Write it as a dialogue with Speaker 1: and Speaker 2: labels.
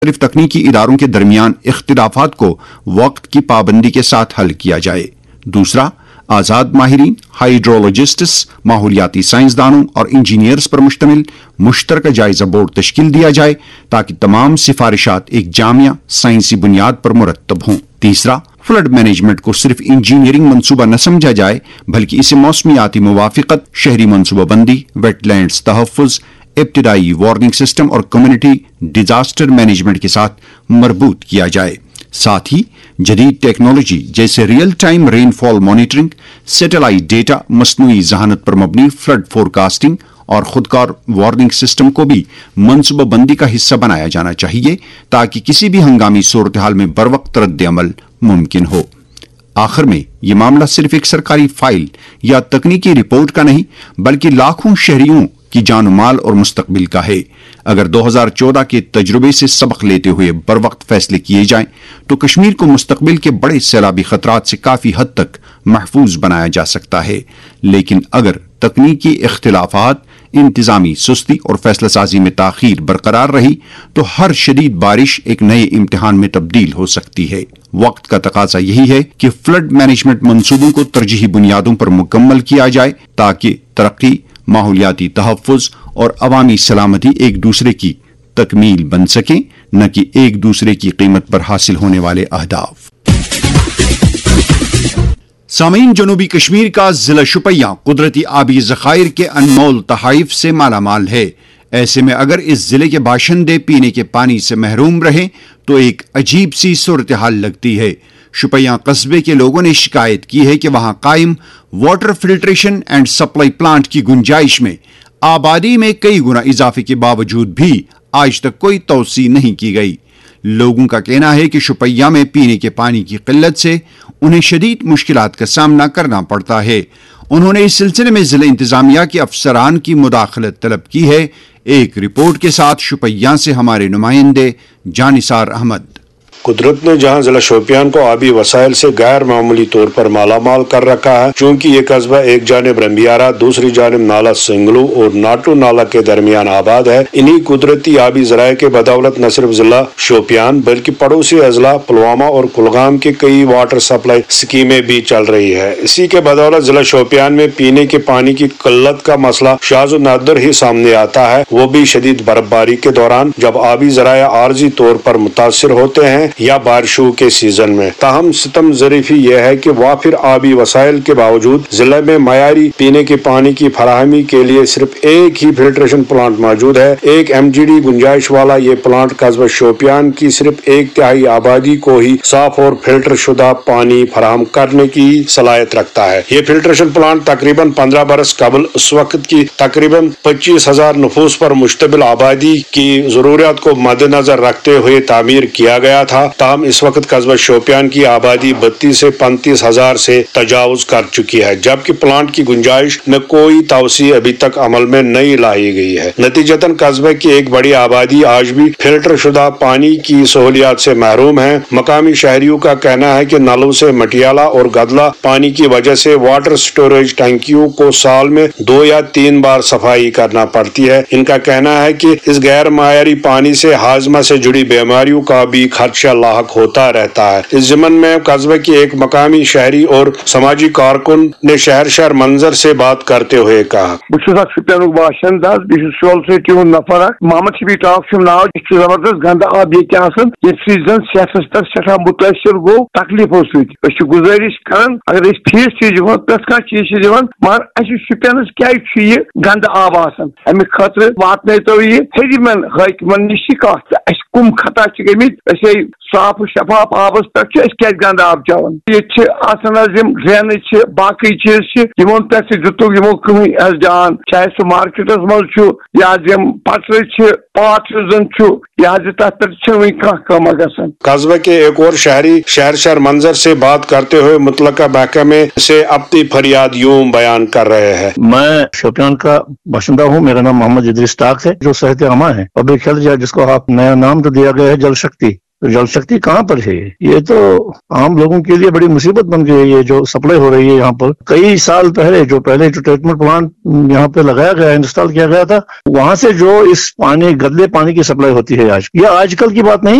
Speaker 1: مختلف تکنیکی اداروں کے درمیان اختلافات کو وقت کی پابندی کے ساتھ حل کیا جائے۔ دوسرا، آزاد ماہرین، ہائیڈرولوجسٹس، ماحولیاتی سائنسدانوں اور انجینئرز پر مشتمل مشترکہ جائزہ بورڈ تشکیل دیا جائے تاکہ تمام سفارشات ایک جامع سائنسی بنیاد پر مرتب ہوں۔ تیسرا، فلڈ مینجمنٹ کو صرف انجینئرنگ منصوبہ نہ سمجھا جائے بلکہ اسے موسمیاتی موافقت، شہری منصوبہ بندی، ویٹ لینڈز تحفظ، ابتدائی وارننگ سسٹم اور کمیونٹی ڈیزاسٹر مینجمنٹ کے ساتھ مربوط کیا جائے۔ ساتھ ہی جدید ٹیکنالوجی جیسے ریئل ٹائم رین فال مانیٹرنگ، سیٹلائٹ ڈیٹا، مصنوعی ذہانت پر مبنی فلڈ فورکاسٹنگ اور خودکار وارننگ سسٹم کو بھی منصوبہ بندی کا حصہ بنایا جانا چاہیے تاکہ کسی بھی ہنگامی صورتحال میں بروقت رد عمل ممکن ہو۔ آخر میں یہ معاملہ صرف ایک سرکاری فائل یا تکنیکی رپورٹ کا نہیں بلکہ لاکھوں شہریوں کی جان و مال اور مستقبل کا ہے۔ اگر 2014 کے تجربے سے سبق لیتے ہوئے بروقت فیصلے کیے جائیں تو کشمیر کو مستقبل کے بڑے سیلابی خطرات سے کافی حد تک محفوظ بنایا جا سکتا ہے، لیکن اگر تکنیکی اختلافات، انتظامی سستی اور فیصلہ سازی میں تاخیر برقرار رہی تو ہر شدید بارش ایک نئے امتحان میں تبدیل ہو سکتی ہے۔ وقت کا تقاضا یہی ہے کہ فلڈ مینجمنٹ منصوبوں کو ترجیحی بنیادوں پر مکمل کیا جائے تاکہ ترقی، ماحولیاتی تحفظ اور عوامی سلامتی ایک دوسرے کی تکمیل بن سکیں، نہ کہ ایک دوسرے کی قیمت پر حاصل ہونے والے اہداف۔ سامعین، جنوبی کشمیر کا ضلع شوپیاں قدرتی آبی ذخائر کے انمول تحائف سے مالا مال ہے۔ ایسے میں اگر اس ضلع کے باشندے پینے کے پانی سے محروم رہیں تو ایک عجیب سی صورتحال لگتی ہے۔ شوپیاں قصبے کے لوگوں نے شکایت کی ہے کہ وہاں قائم water filtration and supply plant کی گنجائش میں آبادی میں کئی گنا اضافے کے باوجود بھی آج تک کوئی توسیع نہیں کی گئی۔ لوگوں کا کہنا ہے کہ شوپیاں میں پینے کے پانی کی قلت سے انہیں شدید مشکلات کا سامنا کرنا پڑتا ہے۔ انہوں نے اس سلسلے میں ضلع انتظامیہ کے افسران کی مداخلت طلب کی ہے۔ ایک رپورٹ کے ساتھ شوپیاں سے ہمارے نمائندے جانثار احمد۔
Speaker 2: قدرت نے جہاں ضلع شوپیان کو آبی وسائل سے غیر معمولی طور پر مالا مال کر رکھا ہے، چونکہ یہ قصبہ ایک جانب رمبیارہ، دوسری جانب نالا سنگلو اور ناٹو نالا کے درمیان آباد ہے، انہی قدرتی آبی ذرائع کے بدولت نہ صرف ضلع شوپیان بلکہ پڑوسی اضلاع پلوامہ اور کلگام کے کئی واٹر سپلائی اسکیمیں بھی چل رہی ہے۔ اسی کے بدولت ضلع شوپیان میں پینے کے پانی کی قلت کا مسئلہ شاذ و نادر ہی سامنے آتا ہے، وہ بھی شدید برف باری کے دوران جب آبی ذرائع عارضی طور پر متاثر ہوتے ہیں یا بارشوں کے سیزن میں۔ تاہم ستم ظریفی یہ ہے کہ وافر آبی وسائل کے باوجود ضلع میں معیاری پینے کے پانی کی فراہمی کے لیے صرف ایک ہی فلٹریشن پلانٹ موجود ہے۔ ایک MGD گنجائش والا یہ پلانٹ قصبہ شوپیان کی صرف 1/3 آبادی کو ہی صاف اور فلٹر شدہ پانی فراہم کرنے کی صلاحیت رکھتا ہے۔ یہ فلٹریشن پلانٹ تقریباً 15 برس قبل اس وقت کی تقریباً 25,000 نفوس پر مشتمل آبادی کی ضروریات کو مد نظر رکھتے ہوئے تعمیر کیا گیا تھا۔ تاہم اس وقت قصبہ شوپیان کی آبادی 32 سے 35,000 سے تجاوز کر چکی ہے، جبکہ پلانٹ کی گنجائش میں کوئی توسیع ابھی تک عمل میں نہیں لائی گئی ہے۔ نتیجتاً قصبے کی ایک بڑی آبادی آج بھی فلٹر شدہ پانی کی سہولیات سے محروم ہے۔ مقامی شہریوں کا کہنا ہے کہ نلوں سے مٹیالہ اور گدلا پانی کی وجہ سے واٹر سٹوریج ٹینکیوں کو سال میں 2 یا 3 بار صفائی کرنا پڑتی ہے۔ ان کا کہنا ہے کہ اس غیر معیاری پانی سے ہاضمہ سے جڑی بیماریوں کا بھی خدشہ لاحق ہوتا رہتا ہے۔ اس ضمن میں قصبے کی ایک مقامی شہری اور سماجی کارکن نے شہر منظر سے بات کرتے ہوئے کہا،
Speaker 3: شوپین باشند شول سے نفر محمد شبی ٹاک ناؤ، زبردست گند آب یہ سیزن صحت تک سٹھا متاثر گو تکلیفوں سی گزارش کران اگر فیس پریت کھانا چیز مگر اس شوپینس کیا گند آب امہ خاطر واتن تو یہ حریمن حاکمن نش کت کم خطا گمت صاف و شفاف آبس پہ گند آب چون یہ ڈرینج باقی چیز پہ دتک کہیں جان چاہے سہ مارکیٹس مز یا پٹر پات زن تک پہ گھن۔
Speaker 2: قصبے کے ایک اور شہری شہر منظر سے بات کرتے ہوئے متعلقہ محکمے سے اپنی فریاد یوں بیان کر رہے ہیں،
Speaker 4: میں شوپیان کا باشندہ ہوں، میرا نام محمد ادریس ٹاک ہے، جو صحت عامہ ہے پبلک ہیلتھ جس کو آپ نیا نام تو دیا گیا ہے جل شکتی، जल शक्ति कहाँ पर है? ये तो आम लोगों के लिए बड़ी मुसीबत बन गई है। ये जो सप्लाई हो रही है यहाँ पर, कई साल पहले जो ट्रीटमेंट प्लांट यहाँ पे लगाया गया, इंस्टॉल किया गया था, वहां से जो इस गंदे पानी की सप्लाई होती है आज, ये आजकल की बात नहीं।